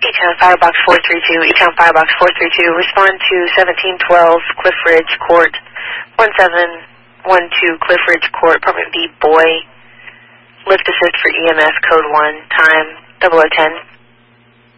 Eton Firebox 432, Eton Firebox 432, respond to 1712 Cliff Ridge Court, 1712 Cliff Ridge Court, Apartment B, Boy. Lift assist for EMS code 1, time 0010.